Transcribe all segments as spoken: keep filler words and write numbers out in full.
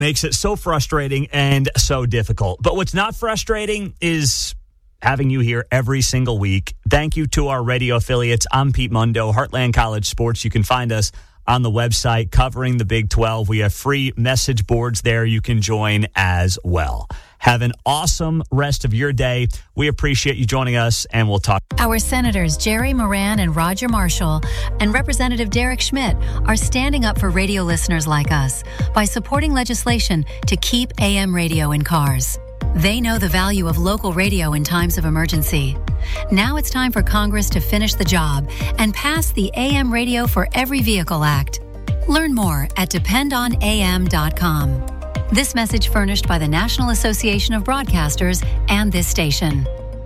makes it so frustrating and so difficult. But what's not frustrating is having you here every single week. Thank you to our radio affiliates. I'm Pete Mundo, Heartland College Sports. You can find us on the website covering the Big twelve. We have free message boards there you can join as well. Have an awesome rest of your day. We appreciate you joining us, and we'll talk. Our Senators Jerry Moran and Roger Marshall and Representative Derek Schmidt are standing up for radio listeners like us by supporting legislation to keep A M radio in cars. They know the value of local radio in times of emergency. Now it's time for Congress to finish the job and pass the A M Radio for Every Vehicle Act. Learn more at depend on A M dot com. This message furnished by the National Association of Broadcasters and this station.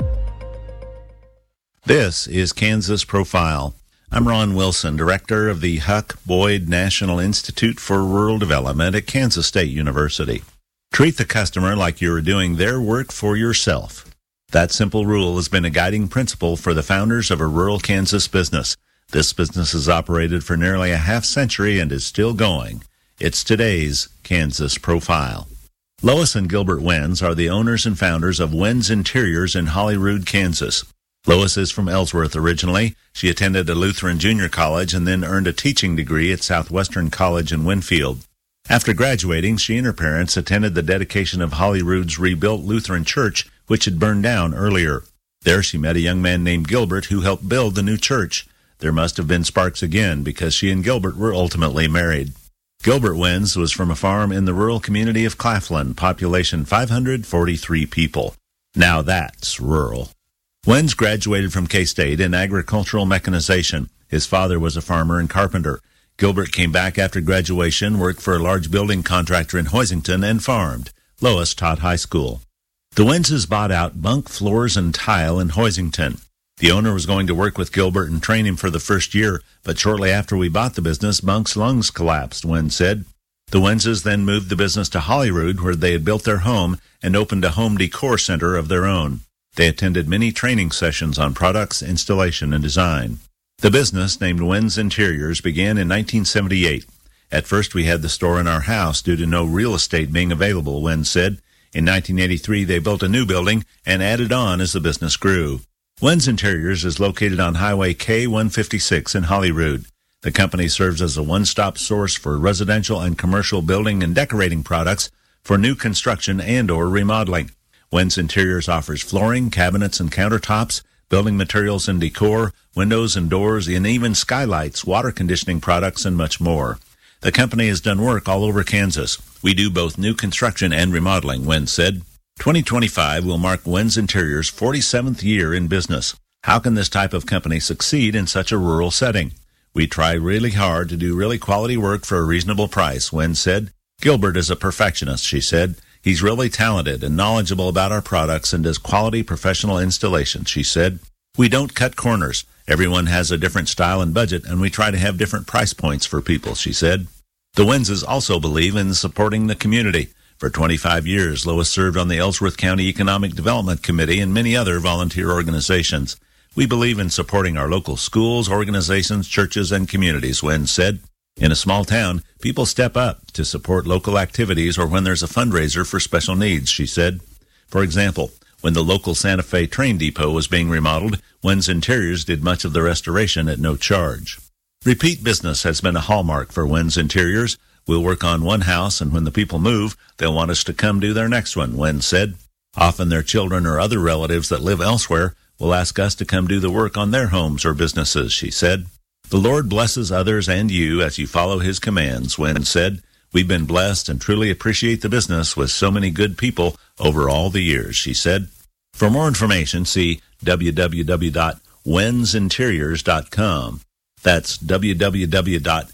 This is Kansas Profile. I'm Ron Wilson, director of the Huck Boyd National Institute for Rural Development at Kansas State University. Treat the customer like you're doing their work for yourself. That simple rule has been a guiding principle for the founders of a rural Kansas business. This business has operated for nearly a half century and is still going. It's today's Kansas Profile. Lois and Gilbert Wenz are the owners and founders of Wenz Interiors in Holyrood, Kansas. Lois is from Ellsworth originally. She attended a Lutheran junior college and then earned a teaching degree at Southwestern College in Winfield. After graduating, she and her parents attended the dedication of Holyrood's rebuilt Lutheran church, which had burned down earlier. There she met a young man named Gilbert who helped build the new church. There must have been sparks again because she and Gilbert were ultimately married. Gilbert Wenz was from a farm in the rural community of Claflin, population five hundred forty-three people. Now that's rural. Wenz graduated from K-State in agricultural mechanization. His father was a farmer and carpenter. Gilbert came back after graduation, worked for a large building contractor in Hoisington, and farmed. Lois taught high school. The Wenzes bought out Bunk Floors and Tile in Hoisington. The owner was going to work with Gilbert and train him for the first year, but shortly after we bought the business, Bunk's lungs collapsed, Wenz said. The Wenzes then moved the business to Holyrood, where they had built their home and opened a home decor center of their own. They attended many training sessions on products, installation, and design. The business, named Wenz Interiors, began in nineteen seventy-eight. At first, we had the store in our house due to no real estate being available, Wenz said. In nineteen eighty-three, they built a new building and added on as the business grew. Wenz Interiors is located on Highway K one fifty-six in Holyrood. The company serves as a one-stop source for residential and commercial building and decorating products for new construction and or remodeling. Wenz Interiors offers flooring, cabinets and countertops, building materials and decor, windows and doors, and even skylights, water conditioning products, and much more. The company has done work all over Kansas. We do both new construction and remodeling, Wenz said. twenty twenty-five will mark Wenz Interiors' forty-seventh year in business. How can this type of company succeed in such a rural setting? We try really hard to do really quality work for a reasonable price, Wenz said. Gilbert is a perfectionist, she said. He's really talented and knowledgeable about our products and does quality professional installations, she said. We don't cut corners. Everyone has a different style and budget, and we try to have different price points for people, she said. The Wenzes also believe in supporting the community. For twenty-five years, Lois served on the Ellsworth County Economic Development Committee and many other volunteer organizations. We believe in supporting our local schools, organizations, churches, and communities, Wenz said. In a small town, people step up to support local activities or when there's a fundraiser for special needs, she said. For example, when the local Santa Fe train depot was being remodeled, Wenz Interiors did much of the restoration at no charge. Repeat business has been a hallmark for Wenz Interiors. We'll work on one house, and when the people move, they'll want us to come do their next one, Wenz said. Often their children or other relatives that live elsewhere will ask us to come do the work on their homes or businesses, she said. The Lord blesses others and you as you follow his commands, Wenz said. We've been blessed and truly appreciate the business with so many good people over all the years, she said. For more information, see w w w dot wenz interiors dot com. That's w w w dot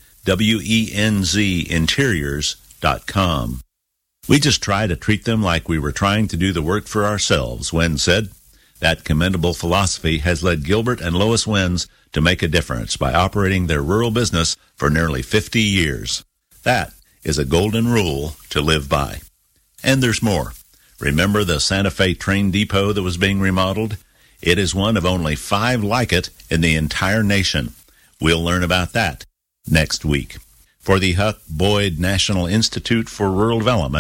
wenz interiors dot com. We just try to treat them like we were trying to do the work for ourselves, Wenz said. That commendable philosophy has led Gilbert and Lois Wenz to make a difference by operating their rural business for nearly fifty years. That is a golden rule to live by. And there's more. Remember the Santa Fe train depot that was being remodeled? It is one of only five like it in the entire nation. We'll learn about that next week. For the Huck Boyd National Institute for Rural Development,